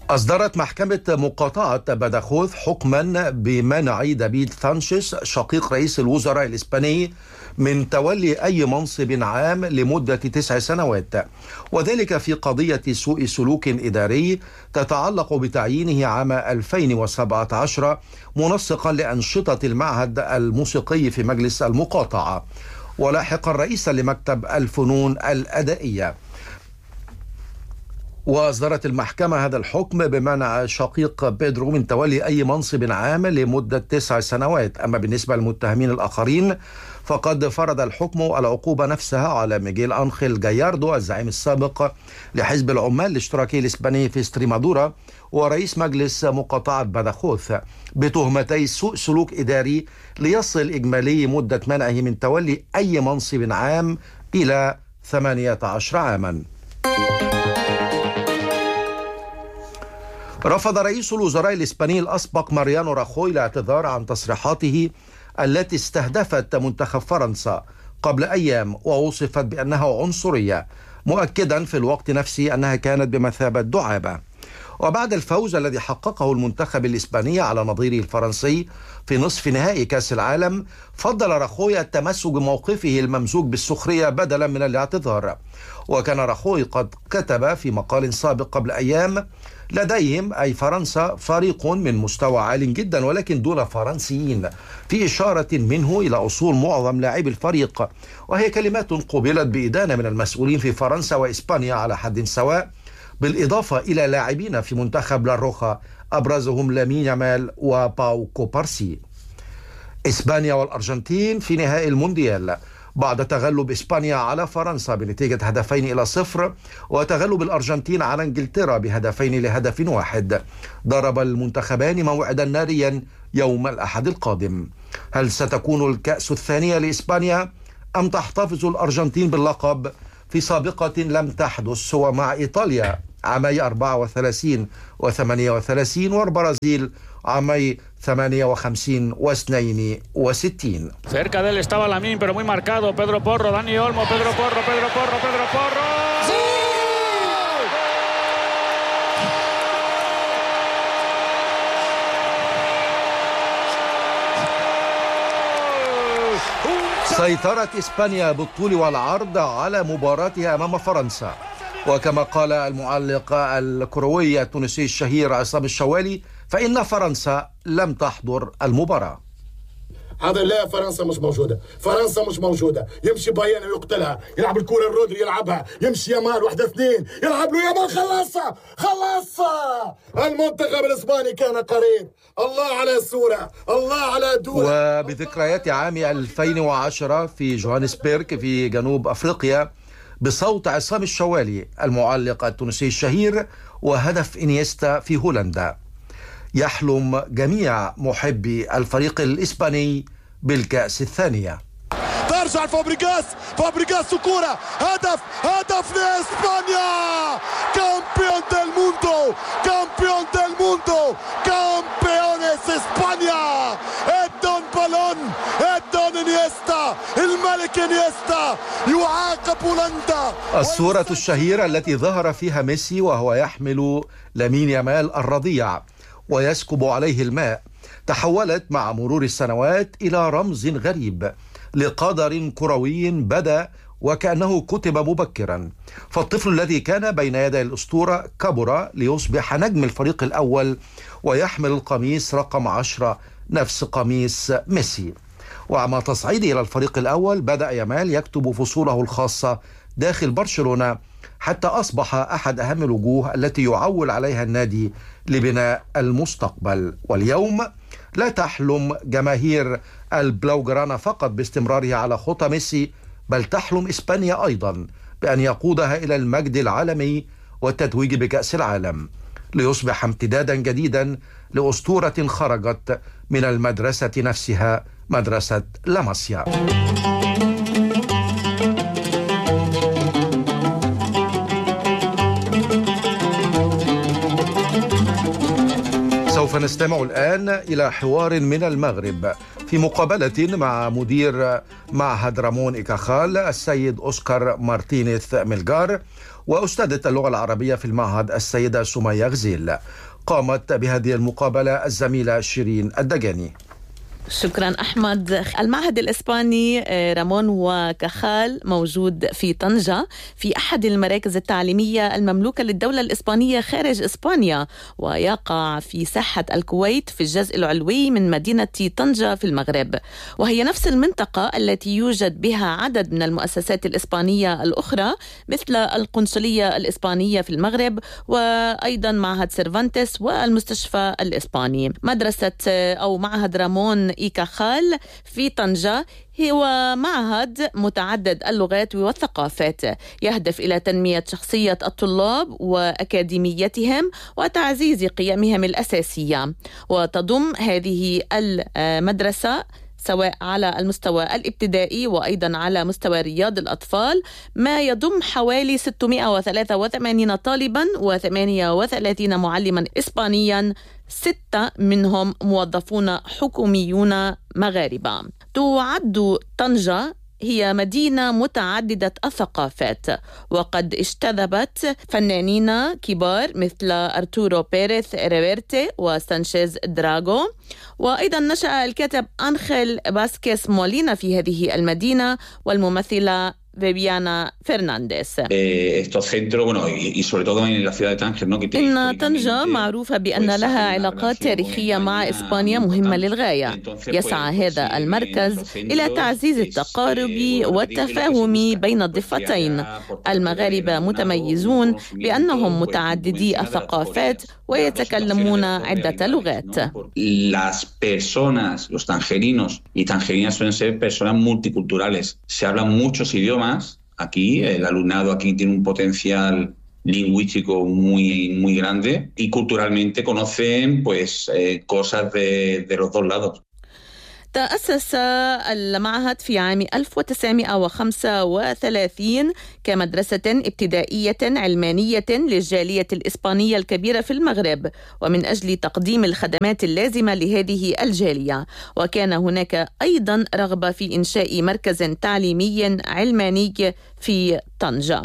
أصدرت محكمة مقاطعة بدخوث حكما بمنع دافيد سانشيز شقيق رئيس الوزراء الإسباني من تولي أي منصب عام لمدة 9 سنوات، وذلك في قضية سوء سلوك إداري تتعلق بتعيينه عام 2017 منسقا لأنشطة المعهد الموسيقي في مجلس المقاطعة، ولاحقا رئيسا لمكتب الفنون الأدائية. وأصدرت المحكمة هذا الحكم بمنع شقيق بيدرو من تولي أي منصب عام لمدة 9 سنوات. أما بالنسبة للمتهمين الآخرين فقد فرض الحكم العقوبة نفسها على ميغيل أنخيل جاياردو الزعيم السابق لحزب العمال الاشتراكي الإسباني في استريمادورا ورئيس مجلس مقاطعة بدخوث بتهمتي سوء سلوك إداري، ليصل إجمالي مدة منعه من تولي أي منصب عام إلى 18 عاما. رفض رئيس الوزراء الإسباني الأسبق ماريانو راخوي الاعتذار عن تصريحاته التي استهدفت منتخب فرنسا قبل أيام ووصفت بأنها عنصرية، مؤكدا في الوقت نفسه أنها كانت بمثابة دعابة. وبعد الفوز الذي حققه المنتخب الإسباني على نظيره الفرنسي في نصف نهائي كأس العالم، فضل راخوي التمسك بموقفه الممزوج بالسخرية بدلا من الاعتذار. وكان راخوي قد كتب في مقال سابق قبل أيام: لديهم أي فرنسا فريق من مستوى عال جدا ولكن دون فرنسيين، في إشارة منه إلى أصول معظم لاعبي الفريق، وهي كلمات قبلت بإدانة من المسؤولين في فرنسا وإسبانيا على حد سواء، بالإضافة إلى لاعبين في منتخب لاروخا أبرزهم لامين يامال وباو كوبارسي. إسبانيا والأرجنتين في نهائي المونديال بعد تغلب إسبانيا على فرنسا بنتيجة 2-0 وتغلب الأرجنتين على إنجلترا ب2-1. ضرب المنتخبان موعدا ناريا يوم الأحد القادم. هل ستكون الكأس الثانية لإسبانيا أم تحتفظ الأرجنتين باللقب في سابقة لم تحدث سوى مع إيطاليا عامي 34 و38 والبرازيل عامي 58 و62. Cerca de él estaba Lamine, pero muy marcado. Pedro Porro, Dani Olmo, Pedro Porro, Pedro Porro, Pedro Porro. ¡Sí! سيطرت إسبانيا بالطول والعرض على مباراتها أمام فرنسا، وكما قال المعلق الكروي التونسي الشهير عصام الشوالي فإن فرنسا لم تحضر المباراة. هذا لا، فرنسا مش موجودة، فرنسا مش موجودة. يمشي بايانا ويقتلها، يلعب الكرة الرودري يلعبها، يمشي يامال 1-2 يلعب له يامال، خلصها. المنتخب الإسباني كان قريب. الله على الصورة، الله على الدولة. وبذكريات عام 2010 في جوهانسبرغ في جنوب أفريقيا بصوت عصام الشوالي المعلق التونسي الشهير وهدف إنيستا في هولندا: يحلم جميع محبي الفريق الإسباني بالكأس الثانية. ترجع فابريغاس وكرة، هدف لإسبانيا، كامبيون ديل موندو، كامبيونيس إسبانيا. إدون بالون، إدون إنيستا، الملك إنيستا يعاقب هولندا. الصورة الشهيرة التي ظهر فيها ميسي وهو يحمل لامين يامال الرضيع ويسكب عليه الماء تحولت مع مرور السنوات إلى رمز غريب لقدر كروي بدا وكأنه كتب مبكرا. فالطفل الذي كان بين يدي الأسطورة كبر ليصبح نجم الفريق الأول ويحمل القميص رقم 10 نفس قميص ميسي. ومع تصعيده إلى الفريق الأول بدأ يامال يكتب فصوله الخاصة داخل برشلونة حتى أصبح أحد أهم الوجوه التي يعول عليها النادي لبناء المستقبل. واليوم لا تحلم جماهير البلاوغرانا فقط باستمراره على خطى ميسي، بل تحلم إسبانيا أيضا بأن يقودها إلى المجد العالمي والتتويج بكأس العالم، ليصبح امتدادا جديدا لأسطورة خرجت من المدرسة نفسها، مدرسة لاماسيا. سوف نستمع الآن إلى حوار من المغرب في مقابلة مع مدير معهد رامون إيكاخال السيد أوسكار مارتينيز ميلغار، وأستاذة اللغة العربية في المعهد السيدة سمية غزيل. قامت بهذه المقابلة الزميلة شيرين الدجاني. شكرا أحمد. المعهد الإسباني رامون وكاخال موجود في طنجة في أحد المراكز التعليمية المملوكة للدولة الإسبانية خارج إسبانيا، ويقع في ساحة الكويت في الجزء العلوي من مدينة طنجة في المغرب، وهي نفس المنطقة التي يوجد بها عدد من المؤسسات الإسبانية الأخرى مثل القنصلية الإسبانية في المغرب وأيضا معهد سيرفانتس والمستشفى الإسباني. مدرسة أو معهد رامون كاخال في طنجة هو معهد متعدد اللغات والثقافات، يهدف إلى تنمية شخصية الطلاب وأكاديميتهم وتعزيز قيمهم الأساسية. وتضم هذه المدرسة سواء على المستوى الابتدائي وأيضا على مستوى رياض الأطفال ما يضم حوالي 683 طالبا و38 معلما إسبانيا، 6 منهم موظفون حكوميون مغاربة. تعد طنجة هي مدينة متعددة الثقافات، وقد اجتذبت فنانين كبار مثل أرتورو بيريث ريفيرتي وسانشيز دراغو، وأيضا نشأ الكاتب أنخيل باسكيس مولينا في هذه المدينة والممثلة فيبيانا فرنانديز. إن طنجة معروفة بأن لها علاقات تاريخية مع إسبانيا مهمة للغاية. يسعى هذا المركز إلى تعزيز التقارب والتفاهم بين الضفتين. المغاربة متميزون بأنهم متعددي الثقافات ويتكلمون عدة لغات. Las personas, los tangerinos y tangerinas suelen ser personas multiculturales. Se hablan muchos idiomas. Aquí el alumnado aquí tiene un potencial lingüístico muy grande y culturalmente conocen cosas de los dos lados. تأسس المعهد في عام 1935 كمدرسة ابتدائية علمانية للجالية الإسبانية الكبيرة في المغرب ومن أجل تقديم الخدمات اللازمة لهذه الجالية. وكان هناك أيضا رغبة في إنشاء مركز تعليمي علماني في طنجة.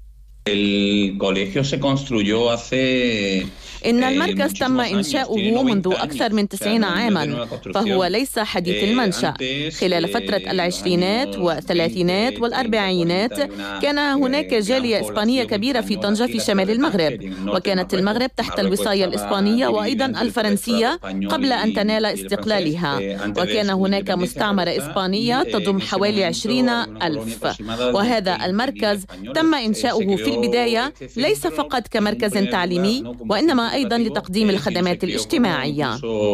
إن المركز تم إنشاؤه منذ أكثر من 90 عاما، فهو ليس حديث المنشأ. خلال فترة العشرينات والثلاثينات والأربعينات كان هناك جالية إسبانية كبيرة في طنجة في شمال المغرب، وكانت المغرب تحت الوصاية الإسبانية وأيضا الفرنسية قبل أن تنال استقلالها، وكان هناك مستعمرة إسبانية تضم حوالي 20,000. وهذا المركز تم إنشاؤه في البداية ليس فقط كمركز تعليمي وإنما أيضا لتقديم الخدمات الاجتماعية.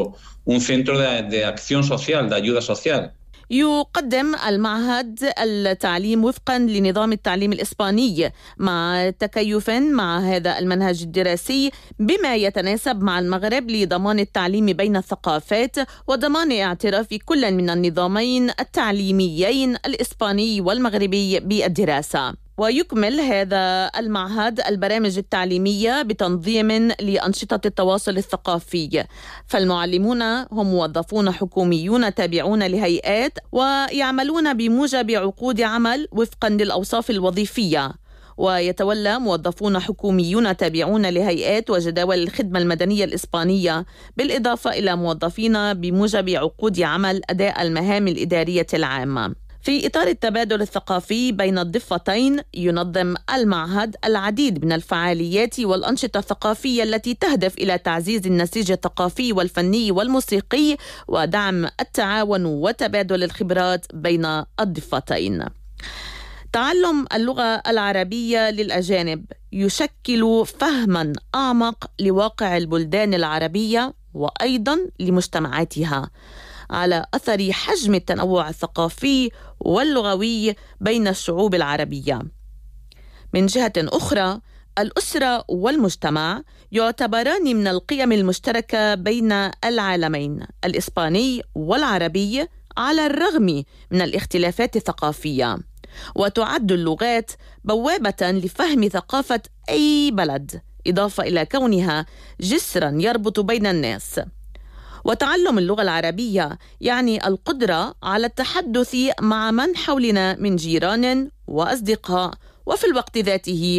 يقدم المعهد التعليم وفقا لنظام التعليم الإسباني مع تكيف مع هذا المنهج الدراسي بما يتناسب مع المغرب لضمان التعليم بين الثقافات وضمان اعتراف كل من النظامين التعليميين الإسباني والمغربي بالدراسة. ويكمل هذا المعهد البرامج التعليمية بتنظيم لأنشطة التواصل الثقافي، فالمعلمون هم موظفون حكوميون تابعون لهيئات ويعملون بموجب عقود عمل وفقا للأوصاف الوظيفية، ويتولى موظفون حكوميون تابعون لهيئات وجداول الخدمة المدنية الإسبانية بالإضافة إلى موظفين بموجب عقود عمل أداء المهام الإدارية العامة. في إطار التبادل الثقافي بين الضفتين ينظم المعهد العديد من الفعاليات والأنشطة الثقافية التي تهدف إلى تعزيز النسيج الثقافي والفني والموسيقي ودعم التعاون وتبادل الخبرات بين الضفتين. تعلم اللغة العربية للأجانب يشكل فهما أعمق لواقع البلدان العربية وأيضا لمجتمعاتها على أثر حجم التنوع الثقافي واللغوي بين الشعوب العربية. من جهة أخرى الأسرة والمجتمع يعتبران من القيم المشتركة بين العالمين الإسباني والعربي على الرغم من الاختلافات الثقافية، وتعد اللغات بوابة لفهم ثقافة أي بلد إضافة إلى كونها جسرا يربط بين الناس. وتعلم اللغة العربية يعني القدرة على التحدث مع من حولنا من جيران وأصدقاء، وفي الوقت ذاته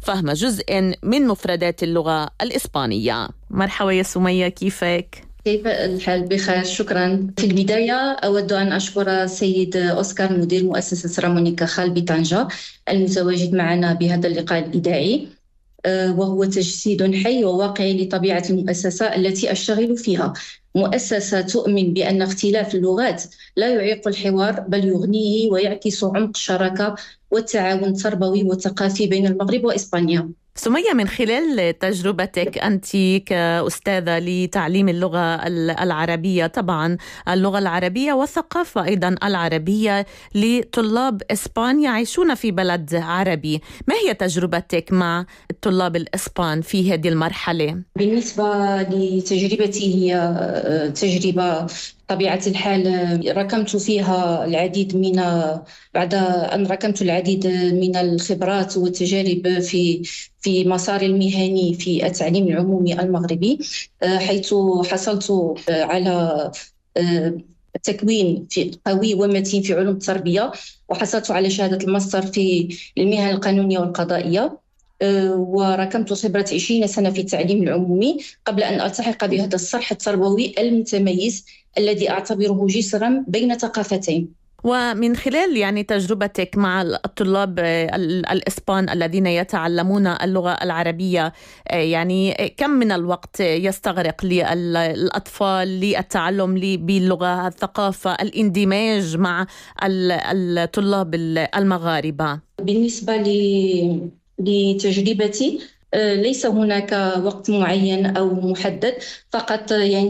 فهم جزء من مفردات اللغة الإسبانية. مرحبا يا سمية، كيفك؟ كيف الحال؟ بخير، شكرا. في البداية أود أن أشكر السيد أوسكار مدير مؤسسة رامون y Cajal بطنجة المتواجد معنا بهذا اللقاء الإذاعي، وهو تجسيد حي وواقعي لطبيعة المؤسسة التي أشتغل فيها. مؤسسة تؤمن بأن اختلاف اللغات لا يعيق الحوار بل يغنيه ويعكس عمق الشراكة والتعاون التربوي والثقافي بين المغرب وإسبانيا. سمية، من خلال تجربتك أنت كأستاذة لتعليم اللغة العربية، طبعا اللغة العربية والثقافة أيضا العربية لطلاب إسبان يعيشون في بلد عربي، ما هي تجربتك مع الطلاب الإسبان في هذه المرحلة؟ بالنسبة لتجربتي هي تجربة طبيعة الحال ركمت فيها العديد من بعد أن ركمت العديد من الخبرات والتجارب في مساري المهني في التعليم العمومي المغربي، حيث حصلت على تكوين قوي ومتين في علوم التربية، وحصلت على شهادة الماستر في المهن القانونية والقضائية، وركمت خبرة 20 سنة في التعليم العمومي قبل أن ألتحق بهذا الصرح التربوي المتميز الذي أعتبره جسرا بين ثقافتين. ومن خلال تجربتك مع الطلاب الإسبان الذين يتعلمون اللغة العربية، كم من الوقت يستغرق للأطفال للتعلم باللغة، الثقافة، الاندماج مع الطلاب المغاربة؟ بالنسبة لتجربتي ليس هناك وقت معين أو محدد، فقط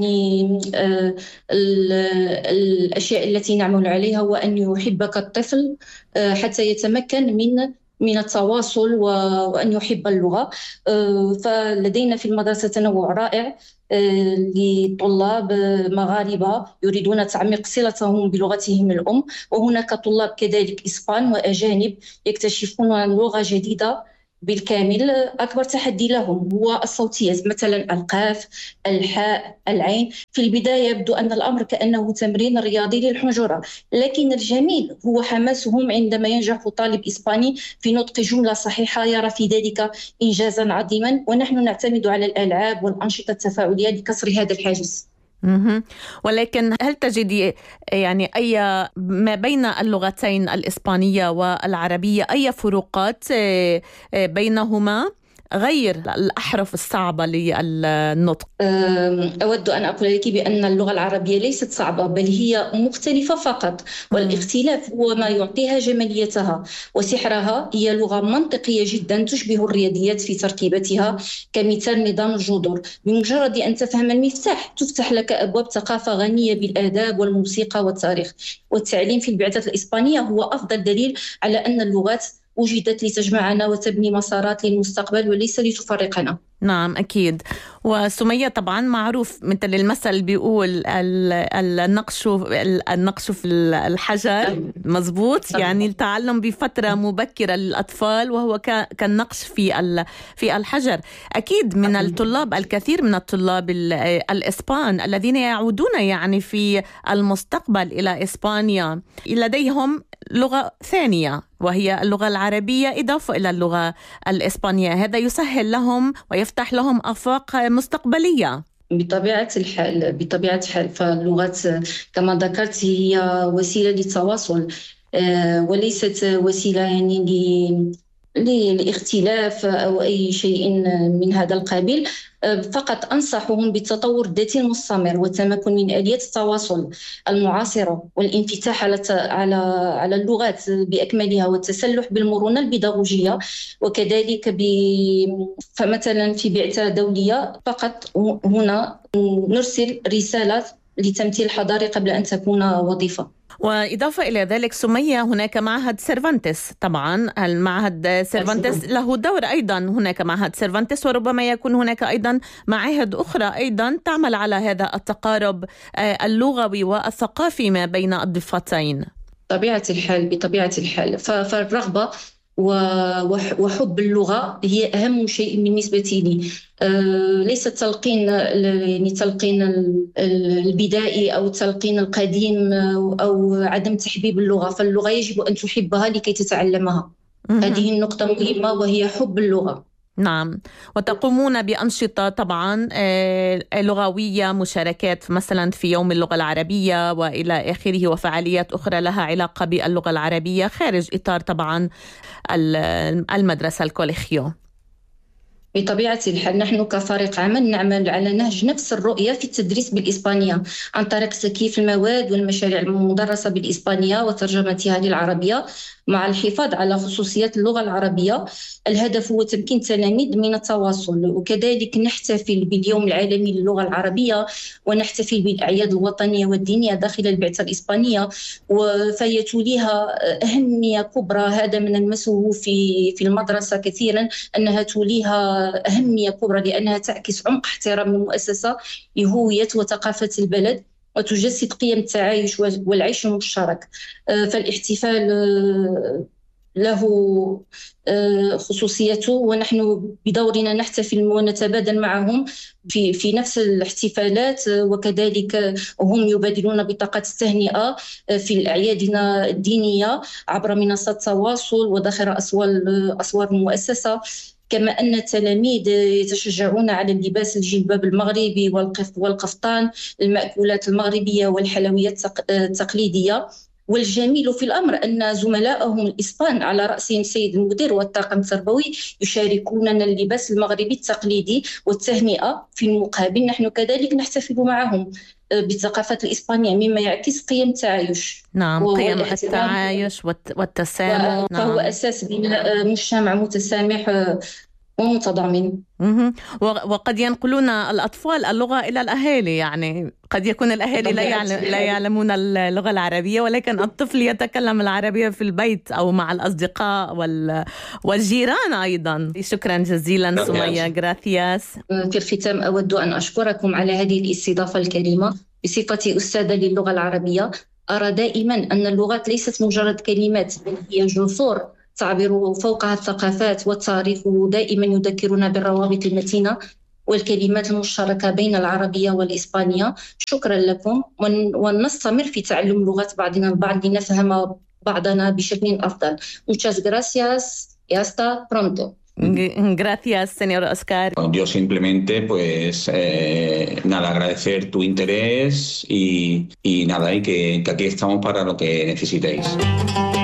الأشياء التي نعمل عليها هو أن يحبك الطفل حتى يتمكن من التواصل وأن يحب اللغة. فلدينا في المدرسة تنوع رائع لطلاب مغاربة يريدون تعميق صلتهم بلغتهم الأم، وهناك طلاب كذلك إسبان وأجانب يكتشفون لغة جديدة بالكامل. أكبر تحدي لهم هو الصوتيات، مثلا القاف، الحاء، العين. في البداية يبدو أن الأمر كأنه تمرين رياضي للحنجرة، لكن الجميل هو حماسهم عندما ينجح طالب إسباني في نطق جملة صحيحة، يرى في ذلك إنجازا عظيما، ونحن نعتمد على الألعاب والأنشطة التفاعلية لكسر هذا الحاجز. ولكن هل تجدي أي ما بين اللغتين الإسبانية والعربية أي فروقات بينهما غير الأحرف الصعبة للنطق؟ أود أن أقول لك بأن اللغة العربية ليست صعبة، بل هي مختلفة فقط، والاختلاف هو ما يعطيها جماليتها وسحرها. هي لغة منطقية جدا تشبه الرياضيات في تركيبتها، كمثال نظام الجذور. بمجرد أن تفهم المفتاح تفتح لك أبواب ثقافة غنية بالآداب والموسيقى والتاريخ. والتعليم في البعثة الإسبانية هو أفضل دليل على أن اللغات وجدت لتجمعنا وتبني مسارات للمستقبل وليس لتفرقنا. نعم أكيد. وسمية، طبعا معروف مثل المثل بيقول النقش في الحجر، مزبوط، التعلم بفترة مبكرة للأطفال وهو كالنقش في الحجر. أكيد من الطلاب، الكثير من الطلاب الإسبان الذين يعودون في المستقبل إلى إسبانيا لديهم لغة ثانية وهي اللغة العربية إضافة إلى اللغة الإسبانية. هذا يسهل لهم ويفتح لهم آفاق مستقبلية. بطبيعة الحال فاللغات كما ذكرت هي وسيلة للتواصل وليست وسيلة لاختلاف أو أي شيء من هذا القبيل. فقط أنصحهم بالتطور الذاتي المستمر والتمكن من آليات التواصل المعاصرة والانفتاح على اللغات بأكملها والتسلح بالمرونة البيداغوجية. وكذلك فمثلا في بعثة دولية فقط هنا نرسل رسالة لتمثيل حضاري قبل أن تكون وظيفة. وإضافة إلى ذلك سمية، هناك معهد سيرفانتس. طبعا المعهد سيرفانتس له دور أيضا، هناك معهد سيرفانتس وربما يكون هناك أيضا معاهد أخرى أيضا تعمل على هذا التقارب اللغوي والثقافي ما بين الضفتين. بطبيعة الحال فالرغبة وحب اللغة هي أهم شيء بالنسبة لي. ليس تلقين البدائي أو التلقين القديم أو عدم تحبيب اللغة، فاللغة يجب أن تحبها لكي تتعلمها. هذه النقطة مهمة وهي حب اللغة. نعم، وتقومون بأنشطة طبعا لغوية، مشاركات مثلا في يوم اللغة العربية وإلى آخره، وفعاليات أخرى لها علاقة باللغة العربية خارج إطار طبعا المدرسة الكوليخيو. بطبيعة الحال نحن كفريق عمل نعمل على نهج نفس الرؤية في التدريس بالإسبانية عن طريق تكييف المواد والمشاريع المدرسة بالإسبانية وترجمتها للعربية مع الحفاظ على خصوصيات اللغة العربية. الهدف هو تمكين التلاميذ من التواصل، وكذلك نحتفل باليوم العالمي للغة العربية ونحتفل بالأعياد الوطنية والدينية داخل البعثة الإسبانية، فيتوليها أهمية كبرى. هذا ما نلمسه في المدرسة كثيرا، أنها توليها أهمية كبرى لأنها تعكس عمق احترام المؤسسة لهوية وثقافة البلد، وتجسد قيم التعايش والعيش المشترك. فالاحتفال له خصوصيته، ونحن بدورنا نحتفل ونتبادل معهم في نفس الاحتفالات، وكذلك هم يبادلون بطاقة التهنئة في أعيادنا الدينية عبر منصات التواصل وذخيرة أسوار المؤسسة. كما أن التلاميذ يتشجعون على اللباس الجلباب المغربي والقفطان، المأكولات المغربية والحلويات التقليدية. والجميل في الأمر أن زملائهم الإسبان على رأسهم السيد المدير والطاقم التربوي يشاركوننا اللباس المغربي التقليدي والتهنئة. في المقابل نحن كذلك نحتفل معهم بالثقافة الإسبانية مما يعكس قيم التعايش. نعم، قيم التعايش والتسامح. فهو أساس بناء مجتمع متسامح ومتضامن. وقد ينقلون الأطفال اللغة إلى الأهالي، يعني قد يكون الأهالي لا يعلمون اللغة العربية، ولكن الطفل يتكلم العربية في البيت أو مع الأصدقاء والجيران أيضا. شكرا جزيلا سمية. غراثياس. في الختام أود أن أشكركم على هذه الاستضافة الكريمة. بصفتي أستاذة للغة العربية أرى دائما أن اللغات ليست مجرد كلمات، بل هي جسور تعبر فوقها الثقافات والتاريخ، ودائما يذكرنا بالروابط المتينة والكلمات المشتركة بين العربية والإسبانية. شكرا لكم، ونستمر في تعلم لغات بعضنا البعض لنفهم بعضنا بشكل أفضل. Muchas gracias y hasta pronto. Gracias, señor Oscar. Yo simplemente, pues, nada, agradecer tu interés y nada, y que aquí estamos para lo que necesitéis.